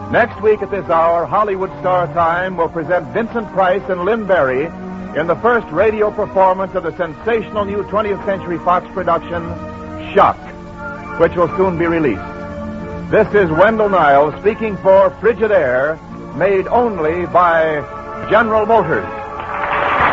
Next week at this hour, Hollywood Star Time will present Vincent Price and Lynn Barry in the first radio performance of the sensational new 20th Century Fox production, Shock, which will soon be released. This is Wendell Niles speaking for Frigidaire, made only by General Motors.